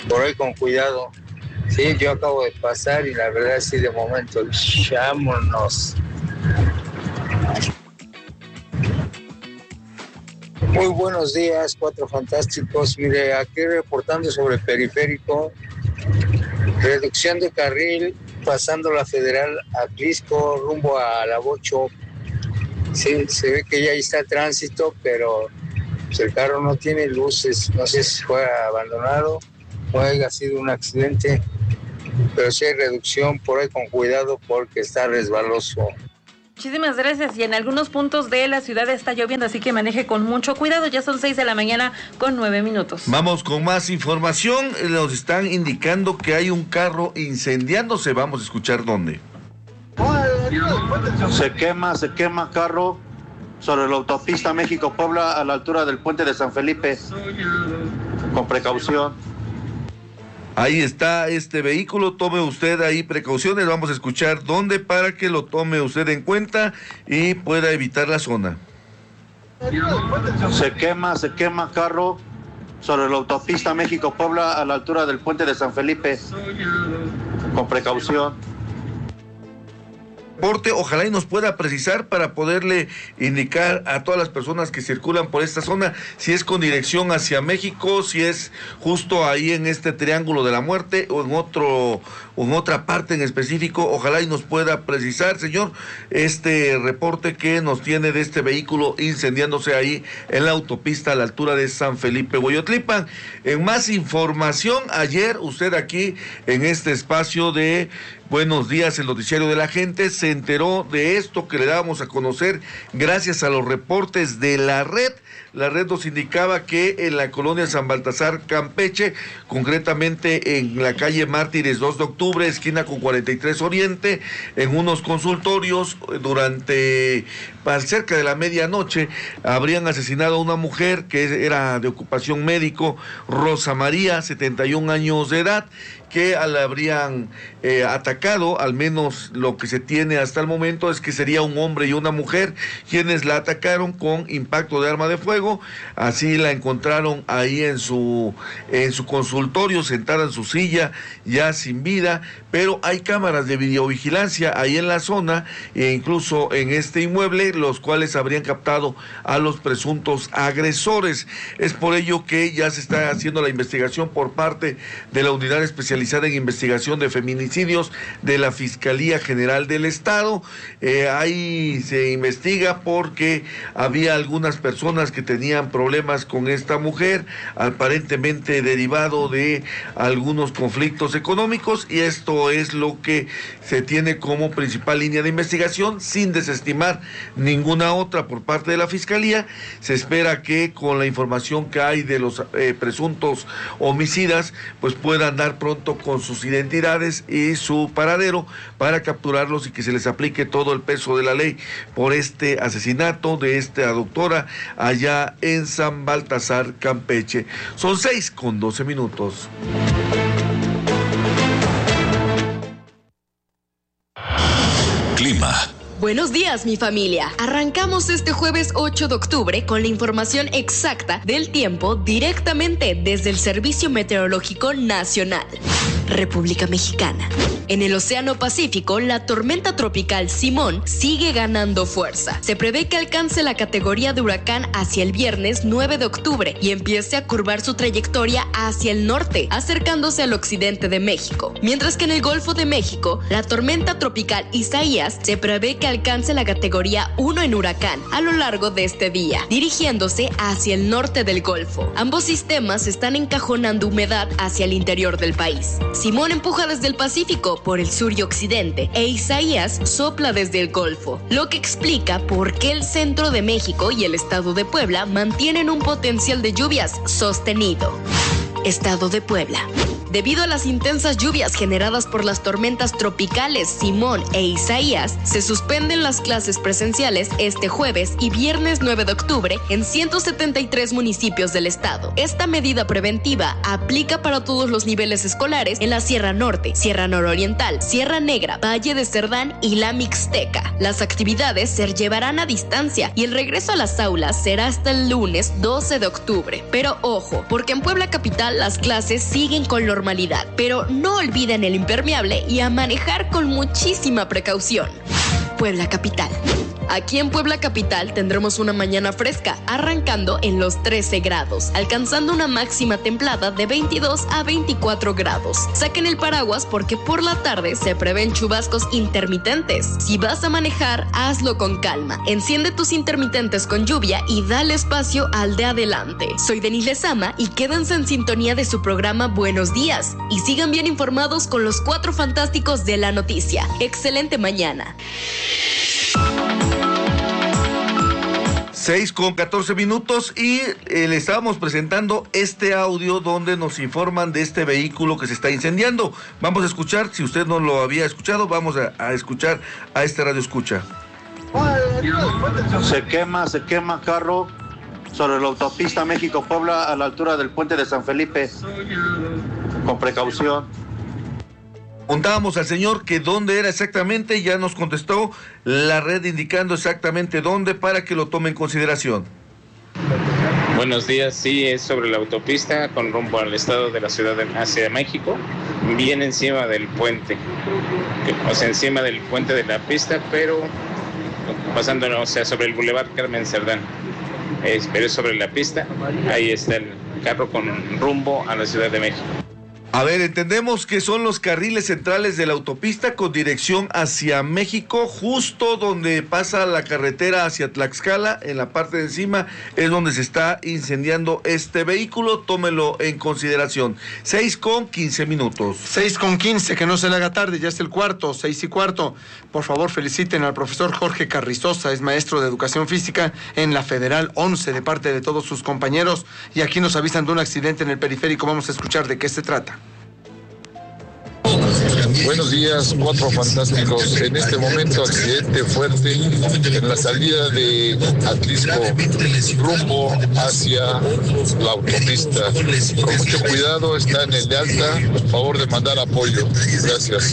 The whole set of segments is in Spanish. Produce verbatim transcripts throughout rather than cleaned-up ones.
por ahí con cuidado. Sí, yo acabo de pasar y la verdad sí, de momento, vámonos. Muy buenos días, Cuatro Fantásticos. Mire, aquí reportando sobre el periférico, reducción de carril, pasando la Federal a Clisco, rumbo a la Bocho. Sí, se ve que ya ahí está tránsito, pero pues, el carro no tiene luces. No sé si fue abandonado o haya sido un accidente, pero sí hay reducción, por ahí con cuidado porque está resbaloso. Muchísimas gracias. Y en algunos puntos de la ciudad está lloviendo, así que maneje con mucho cuidado. Ya son seis de la mañana con nueve minutos. Vamos con más información. Nos están indicando que hay un carro incendiándose. Vamos a escuchar dónde. Se quema, se quema carro sobre la autopista México-Puebla a la altura del puente de San Felipe. Con precaución. Ahí está este vehículo, tome usted ahí precauciones, vamos a escuchar dónde para que lo tome usted en cuenta y pueda evitar la zona. Se quema, se quema carro sobre la autopista México-Puebla a la altura del puente de San Felipe. Con precaución. Ojalá y nos pueda precisar para poderle indicar a todas las personas que circulan por esta zona si es con dirección hacia México, si es justo ahí en este Triángulo de la Muerte o en otro o en otra parte en específico. Ojalá y nos pueda precisar, señor, este reporte que nos tiene de este vehículo incendiándose ahí en la autopista a la altura de San Felipe Hueyotlipan. En más información, ayer usted aquí en este espacio de Buenos Días, el noticiario de la gente, se enteró de esto que le dábamos a conocer gracias a los reportes de la red. La red nos indicaba que en la colonia San Baltasar, Campeche, concretamente en la calle Mártires dos de octubre, esquina con cuarenta y tres Oriente, en unos consultorios durante cerca de la medianoche, habrían asesinado a una mujer que era de ocupación médico, Rosa María, setenta y un años de edad, que la habrían eh, atacado. Al menos lo que se tiene hasta el momento es que sería un hombre y una mujer quienes la atacaron con impacto de arma de fuego. Así la encontraron ahí en su en su consultorio, sentada en su silla, ya sin vida, pero hay cámaras de videovigilancia ahí en la zona e incluso en este inmueble, los cuales habrían captado a los presuntos agresores. Es por ello que ya se está haciendo la investigación por parte de la unidad especializada en investigación de feminicidios de la Fiscalía General del Estado. Eh, ahí se investiga porque había algunas personas que tenían problemas con esta mujer, aparentemente derivado de algunos conflictos económicos, y esto es lo que se tiene como principal línea de investigación, sin desestimar ninguna otra por parte de la Fiscalía. Se espera que con la información que hay de los eh, presuntos homicidas, pues puedan dar pronto con sus identidades y su paradero para capturarlos y que se les aplique todo el peso de la ley por este asesinato de esta doctora allá en San Baltasar, Campeche. Son seis con doce minutos. Clima. Buenos días, mi familia. Arrancamos este jueves ocho de octubre con la información exacta del tiempo directamente desde el Servicio Meteorológico Nacional. República Mexicana. En el Océano Pacífico, la tormenta tropical Simón sigue ganando fuerza. Se prevé que alcance la categoría de huracán hacia el viernes nueve de octubre y empiece a curvar su trayectoria hacia el norte, acercándose al occidente de México. Mientras que en el Golfo de México, la tormenta tropical Isaías se prevé que alcance la categoría uno en huracán a lo largo de este día, dirigiéndose hacia el norte del Golfo. Ambos sistemas están encajonando humedad hacia el interior del país. Simón empuja desde el Pacífico por el sur y occidente e Isaías sopla desde el Golfo, lo que explica por qué el centro de México y el estado de Puebla mantienen un potencial de lluvias sostenido. Estado de Puebla. Debido a las intensas lluvias generadas por las tormentas tropicales Simón e Isaías, se suspenden las clases presenciales este jueves y viernes nueve de octubre en ciento setenta y tres municipios del estado. Esta medida preventiva aplica para todos los niveles escolares en la Sierra Norte, Sierra Nororiental, Sierra Negra, Valle de Cerdán y la Mixteca. Las actividades se llevarán a distancia y el regreso a las aulas será hasta el lunes doce de octubre. Pero ojo, porque en Puebla capital las clases siguen con los normalidad, pero no olviden el impermeable y a manejar con muchísima precaución. Puebla Capital. Aquí en Puebla Capital tendremos una mañana fresca, arrancando en los trece grados, alcanzando una máxima templada de veintidós a veinticuatro grados. Saquen el paraguas porque por la tarde se prevén chubascos intermitentes. Si vas a manejar, hazlo con calma. Enciende tus intermitentes con lluvia y dale espacio al de adelante. Soy Denise Lezama y quédense en sintonía de su programa Buenos Días. Y sigan bien informados con los cuatro fantásticos de la noticia. Excelente mañana. seis con catorce minutos y eh, le estábamos presentando este audio donde nos informan de este vehículo que se está incendiando. Vamos a escuchar, si usted no lo había escuchado, vamos a, a escuchar a este radio escucha. Se quema, se quema carro sobre la autopista México-Puebla a la altura del puente de San Felipe. Con precaución. Preguntábamos al señor que dónde era exactamente, ya nos contestó la red indicando exactamente dónde para que lo tome en consideración. Buenos días, sí, es sobre la autopista con rumbo al estado de la Ciudad de, hacia México, bien encima del puente, o sea, encima del puente de la pista, pero pasando, o sea, sobre el Boulevard Carmen Cerdán, eh, pero es sobre la pista, ahí está el carro con rumbo a la Ciudad de México. A ver, entendemos que son los carriles centrales de la autopista con dirección hacia México, justo donde pasa la carretera hacia Tlaxcala, en la parte de encima es donde se está incendiando este vehículo, tómelo en consideración. seis con quince minutos. seis con quince, que no se le haga tarde, ya es el cuarto, seis y cuarto. Por favor, feliciten al profesor Jorge Carrizosa, es maestro de Educación Física en la Federal once, de parte de todos sus compañeros. Y aquí nos avisan de un accidente en el periférico, vamos a escuchar de qué se trata. Buenos días, cuatro fantásticos. En este momento, accidente fuerte en la salida de Atlisco, rumbo hacia la autopista. Con mucho cuidado, está en el de alta. Por favor de mandar apoyo. Gracias.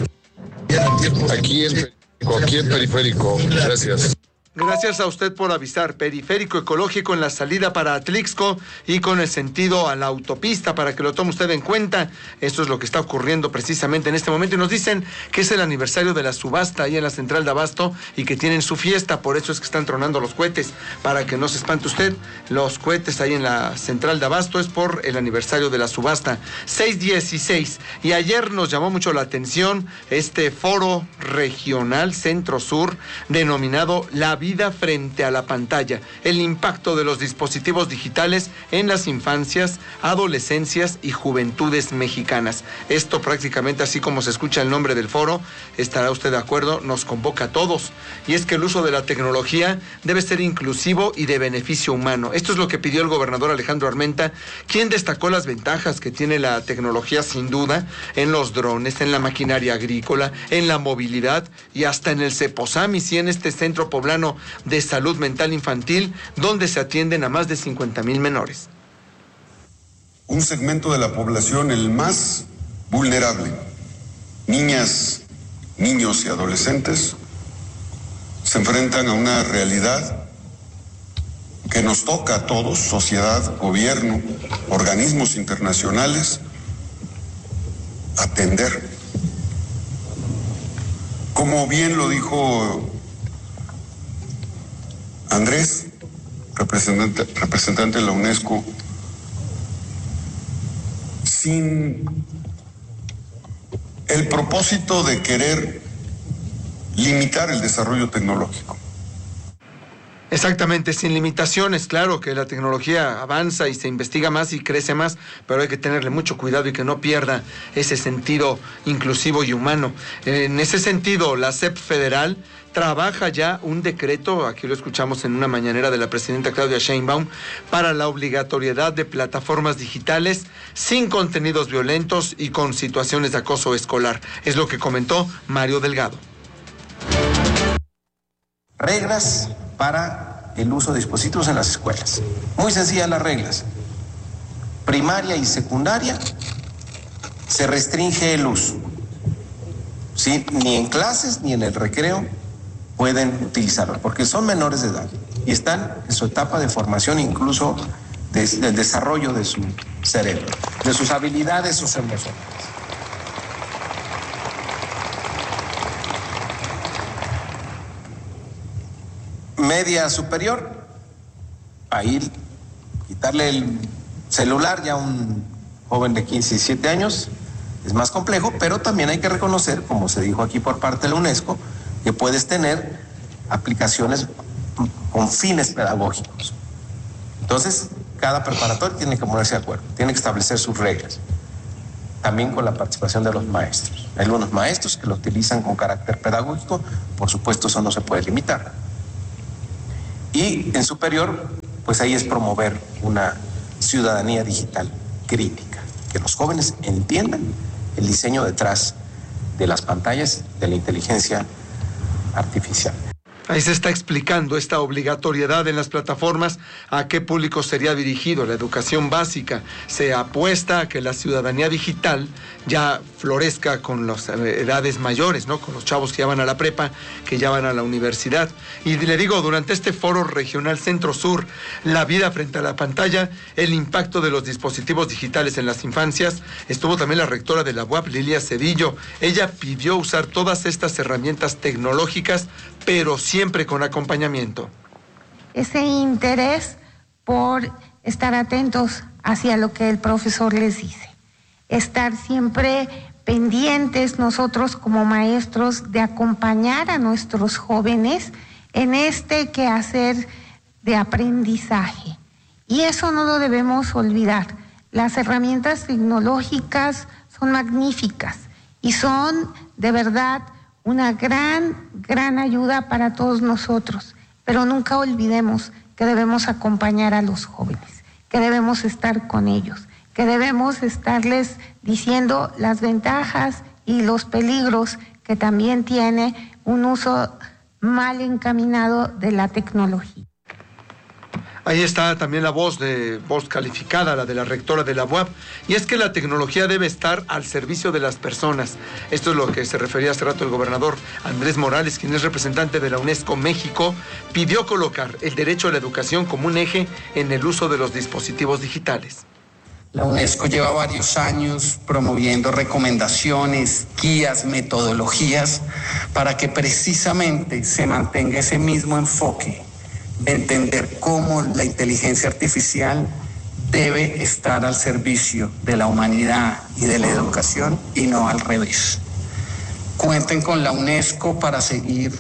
Aquí en, aquí en periférico. Gracias. Gracias a usted por avisar. Periférico ecológico en la salida para Atlixco y con el sentido a la autopista para que lo tome usted en cuenta. Esto es lo que está ocurriendo precisamente en este momento y nos dicen que es el aniversario de la subasta ahí en la central de Abasto y que tienen su fiesta, por eso es que están tronando los cohetes, para que no se espante usted. Los cohetes ahí en la central de Abasto es por el aniversario de la subasta. seis dieciséis, y ayer nos llamó mucho la atención este foro regional centro-sur denominado La Vida frente a la pantalla, el impacto de los dispositivos digitales en las infancias, adolescencias y juventudes mexicanas. Esto prácticamente, así como se escucha el nombre del foro, estará usted de acuerdo, nos convoca a todos. Y es que el uso de la tecnología debe ser inclusivo y de beneficio humano. Esto es lo que pidió el gobernador Alejandro Armenta, quien destacó las ventajas que tiene la tecnología sin duda en los drones, en la maquinaria agrícola, en la movilidad y hasta en el Ceposamis y en este centro poblano de salud mental infantil, donde se atienden a más de cincuenta mil menores. Un segmento de la población el más vulnerable, niñas, niños y adolescentes, se enfrentan a una realidad que nos toca a todos, sociedad, gobierno, organismos internacionales, atender. Como bien lo dijo Andrés, representante, representante de la UNESCO, sin el propósito de querer limitar el desarrollo tecnológico. Exactamente, sin limitaciones. Claro que la tecnología avanza y se investiga más y crece más, pero hay que tenerle mucho cuidado y que no pierda ese sentido inclusivo y humano. En ese sentido, la S E P Federal trabaja ya un decreto, aquí lo escuchamos en una mañanera de la presidenta Claudia Sheinbaum, para la obligatoriedad de plataformas digitales sin contenidos violentos y con situaciones de acoso escolar. Es lo que comentó Mario Delgado. Reglas para el uso de dispositivos en las escuelas. Muy sencillas las reglas. Primaria y secundaria se restringe el uso. ¿Sí? Ni en clases ni en el recreo pueden utilizarlo, porque son menores de edad y están en su etapa de formación, incluso de, del desarrollo de su cerebro, de sus habilidades socioemocionales. Media superior, ahí quitarle el celular ya a un joven de quince, diecisiete años es más complejo, pero también hay que reconocer, como se dijo aquí por parte de la UNESCO, que puedes tener aplicaciones con fines pedagógicos. Entonces, cada preparatorio tiene que ponerse de acuerdo, tiene que establecer sus reglas, también con la participación de los maestros. Hay algunos maestros que lo utilizan con carácter pedagógico, por supuesto eso no se puede limitar. Y en superior, pues ahí es promover una ciudadanía digital crítica, que los jóvenes entiendan el diseño detrás de las pantallas de la inteligencia artificial. Ahí se está explicando esta obligatoriedad en las plataformas, a qué público sería dirigido la educación básica. Se apuesta a que la ciudadanía digital ya florezca con las edades mayores, ¿no? Con los chavos que ya van a la prepa, que ya van a la universidad. Y le digo, durante este foro regional Centro-Sur, la vida frente a la pantalla, el impacto de los dispositivos digitales en las infancias, estuvo también la rectora de la U A P, Lilia Cedillo. Ella pidió usar todas estas herramientas tecnológicas, pero siempre con acompañamiento. Ese interés por estar atentos hacia lo que el profesor les dice, estar siempre pendientes nosotros como maestros de acompañar a nuestros jóvenes en este quehacer de aprendizaje. Y eso no lo debemos olvidar. Las herramientas tecnológicas son magníficas y son de verdad una gran, gran ayuda para todos nosotros, pero nunca olvidemos que debemos acompañar a los jóvenes, que debemos estar con ellos, que debemos estarles diciendo las ventajas y los peligros que también tiene un uso mal encaminado de la tecnología. Ahí está también la voz de voz calificada, la de la rectora de la U A P, y es que la tecnología debe estar al servicio de las personas. Esto es lo que se refería hace rato el gobernador Andrés Morales, quien es representante de la UNESCO México, pidió colocar el derecho a la educación como un eje en el uso de los dispositivos digitales. La UNESCO lleva varios años promoviendo recomendaciones, guías, metodologías para que precisamente se mantenga ese mismo enfoque de entender cómo la inteligencia artificial debe estar al servicio de la humanidad y de la educación y no al revés. Cuenten con la UNESCO para seguir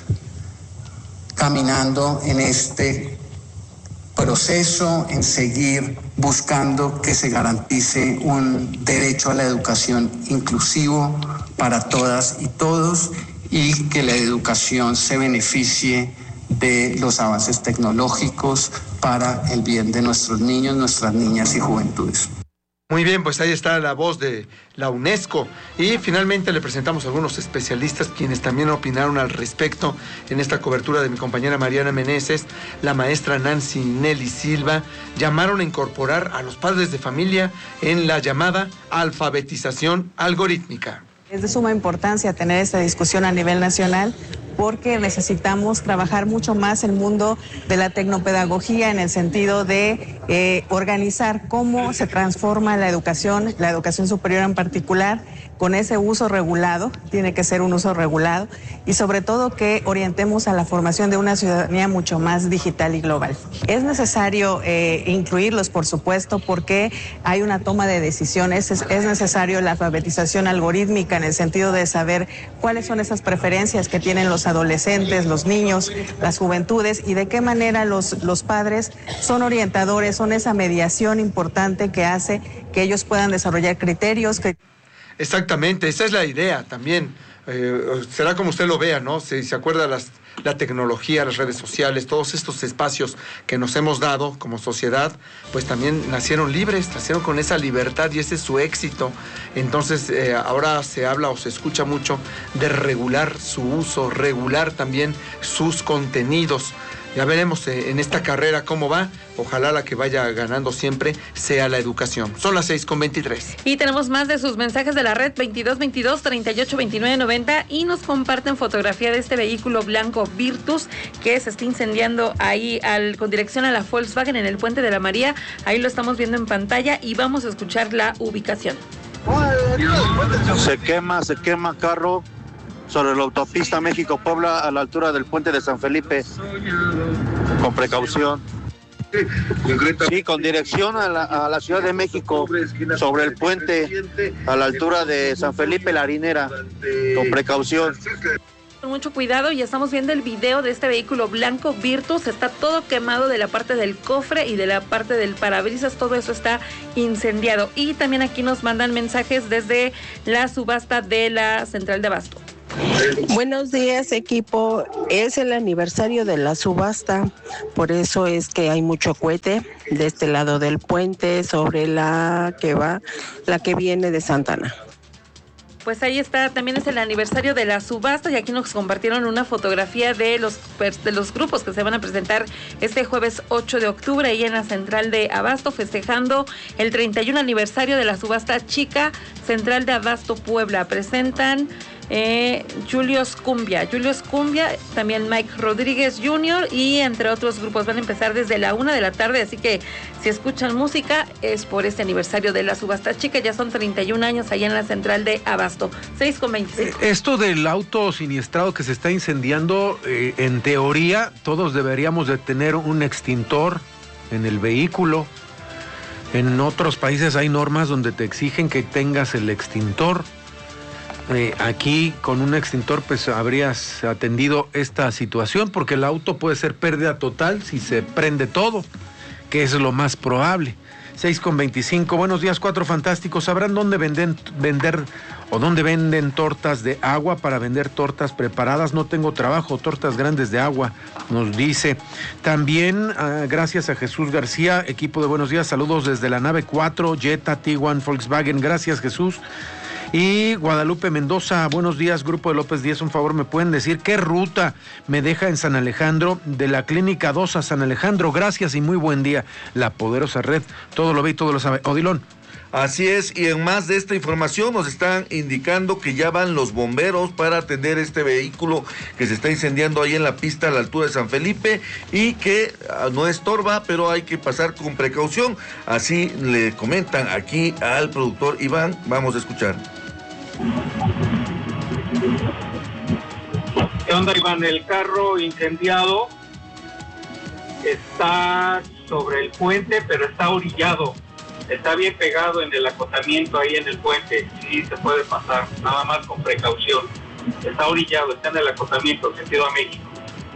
caminando en este proceso, en seguir buscando que se garantice un derecho a la educación inclusivo para todas y todos y que la educación se beneficie de los avances tecnológicos para el bien de nuestros niños, nuestras niñas y juventudes. Muy bien, pues ahí está la voz de la UNESCO. Y finalmente le presentamos a algunos especialistas quienes también opinaron al respecto en esta cobertura de mi compañera Mariana Meneses. La maestra Nancy Nelly Silva llamaron a incorporar a los padres de familia en la llamada alfabetización algorítmica. Es de suma importancia tener esta discusión a nivel nacional porque necesitamos trabajar mucho más el mundo de la tecnopedagogía en el sentido de eh, organizar cómo se transforma la educación, la educación superior en particular, con ese uso regulado, tiene que ser un uso regulado, y sobre todo que orientemos a la formación de una ciudadanía mucho más digital y global. Es necesario eh, incluirlos, por supuesto, porque hay una toma de decisiones, es, es necesario la alfabetización algorítmica en el sentido de saber cuáles son esas preferencias que tienen los adolescentes, los niños, las juventudes, y de qué manera los, los padres son orientadores, son esa mediación importante que hace que ellos puedan desarrollar criterios. Que... Exactamente, esa es la idea también. Eh, será como usted lo vea, ¿no? Si se acuerda las, la tecnología, las redes sociales, todos estos espacios que nos hemos dado como sociedad, pues también nacieron libres, nacieron con esa libertad y ese es su éxito. Entonces eh, ahora se habla o se escucha mucho de regular su uso, regular también sus contenidos. Ya veremos eh, en esta carrera cómo va. Ojalá la que vaya ganando siempre sea la educación. Son las seis con veintitrés. Y tenemos más de sus mensajes de la red veintidós veintidós treinta y ocho veintinueve noventa y nos comparten fotografía de este vehículo blanco Virtus que se está incendiando ahí al, con dirección a la Volkswagen en el Puente de la María. Ahí lo estamos viendo en pantalla y vamos a escuchar la ubicación. Se quema, se quema carro sobre la autopista México-Puebla a la altura del puente de San Felipe. Con precaución. Sí, con dirección a la, a la Ciudad de México, sobre el puente a la altura de San Felipe La Harinera. Con precaución. Con mucho cuidado, y estamos viendo el video de este vehículo blanco Virtus. Está todo quemado de la parte del cofre y de la parte del parabrisas, todo eso está incendiado. Y también aquí nos mandan mensajes desde la subasta de la Central de Abasto. Buenos días, equipo. Es el aniversario de la subasta, por eso es que hay mucho cohete de este lado del puente sobre la que va, la que viene de Santana. Pues ahí está, también es el aniversario de la subasta y aquí nos compartieron una fotografía de los de los grupos que se van a presentar este jueves ocho de octubre ahí en la Central de Abasto, festejando el treinta y uno aniversario de la subasta chica Central de Abasto Puebla. Presentan eh, Julius Cumbia, Julius Cumbia, también Mike Rodríguez junior y entre otros grupos. Van a empezar desde la una de la tarde, así que si escuchan música es por este aniversario de la subasta chica. Ya son treinta y un años allá en la Central de Abasto. seis con veinticinco. Esto del auto siniestrado que se está incendiando, eh, en teoría todos deberíamos de tener un extintor en el vehículo. En otros países hay normas donde te exigen que tengas el extintor. Eh, aquí con un extintor pues habrías atendido esta situación, porque el auto puede ser pérdida total si se prende todo, que es lo más probable. seis con veinticinco. Buenos días, Cuatro Fantásticos. ¿Sabrán dónde venden, vender o dónde venden tortas de agua para vender tortas preparadas? No tengo trabajo, tortas grandes de agua, nos dice. También, uh, gracias a Jesús García, equipo de Buenos Días, saludos desde la nave cuatro, Jetta, Tiguan, Volkswagen. Gracias, Jesús. Y Guadalupe Mendoza, buenos días, Grupo de López Díaz, un favor, ¿me pueden decir qué ruta me deja en San Alejandro, de la Clínica dos a San Alejandro? Gracias y muy buen día. La poderosa red, todo lo ve y todo lo sabe. Odilón. Así es, y en más de esta información nos están indicando que ya van los bomberos para atender este vehículo que se está incendiando ahí en la pista a la altura de San Felipe y que uh, no estorba, pero hay que pasar con precaución. Así le comentan aquí al productor Iván. Vamos a escuchar. ¿Qué onda, Iván? El carro incendiado está sobre el puente, pero está orillado. Está bien pegado en el acotamiento ahí en el puente. Sí, se puede pasar, nada más con precaución. Está orillado, está en el acotamiento, sentido a México.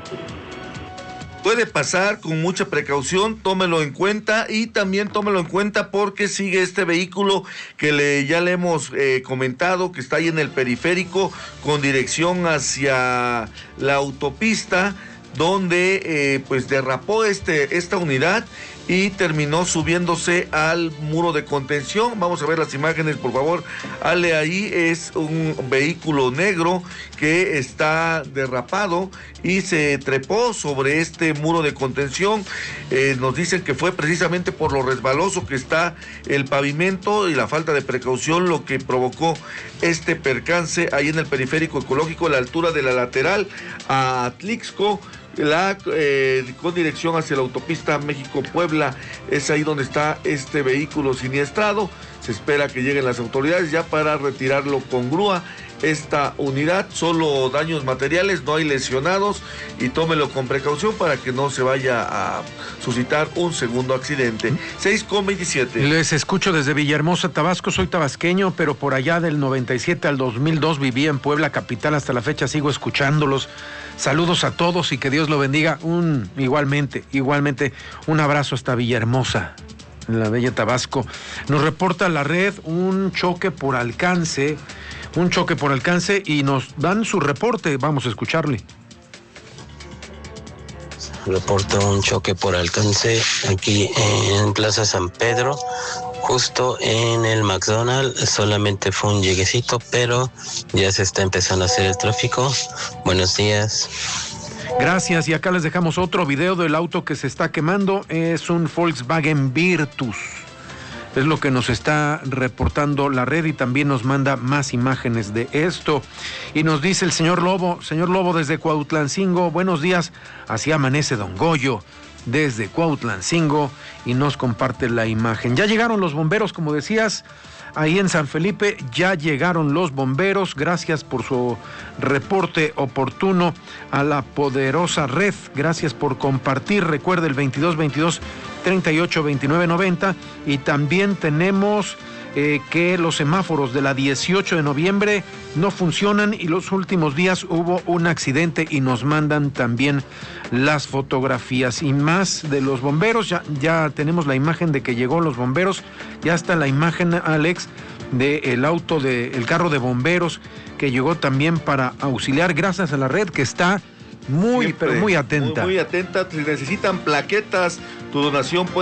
Puede pasar con mucha precaución, tómelo en cuenta y también tómelo en cuenta porque sigue este vehículo que le, ya le hemos eh, comentado, que está ahí en el periférico con dirección hacia la autopista, donde eh, pues derrapó este, esta unidad y terminó subiéndose al muro de contención. Vamos a ver las imágenes, por favor. Ale, ahí es un vehículo negro que está derrapado y se trepó sobre este muro de contención. Eh, nos dicen que fue precisamente por lo resbaloso que está el pavimento y la falta de precaución lo que provocó este percance ahí en el periférico ecológico a la altura de la lateral a Atlixco. La, eh, con dirección hacia la autopista México-Puebla, es ahí donde está este vehículo siniestrado. Se espera que lleguen las autoridades ya para retirarlo con grúa. Esta unidad, solo daños materiales, no hay lesionados y tómelo con precaución para que no se vaya a suscitar un segundo accidente. seis con veintisiete. Les escucho desde Villahermosa, Tabasco. Soy tabasqueño, pero por allá del noventa y siete al dos mil dos viví en Puebla capital. Hasta la fecha sigo escuchándolos. Saludos a todos y que Dios lo bendiga. Un igualmente, igualmente un abrazo hasta Villahermosa, en la bella Tabasco. Nos reporta la red un choque por alcance, un choque por alcance y nos dan su reporte. Vamos a escucharle. Reporta un choque por alcance aquí en Plaza San Pedro, justo en el McDonald's. Solamente fue un lleguecito, pero ya se está empezando a hacer el tráfico. Buenos días. Gracias, y acá les dejamos otro video del auto que se está quemando. Es un Volkswagen Virtus. Es lo que nos está reportando la red y también nos manda más imágenes de esto. Y nos dice el señor Lobo, señor Lobo desde Cuautlancingo, buenos días, así amanece Don Goyo desde Cuautlancingo y nos comparte la imagen. Ya llegaron los bomberos, como decías, ahí en San Felipe, ya llegaron los bomberos, gracias por su reporte oportuno a la poderosa red, gracias por compartir, recuerde el veintidós veintidós treinta y ocho veintinueve noventa y también tenemos eh, que los semáforos de la dieciocho de noviembre no funcionan y los últimos días hubo un accidente y nos mandan también las fotografías y más de los bomberos, ya, ya tenemos la imagen de que llegó los bomberos, ya está la imagen, Alex, del auto, del de, carro de bomberos que llegó también para auxiliar, gracias a la red que está muy, Siempre, pero muy atenta. Muy, muy atenta, si necesitan plaquetas, tu donación puede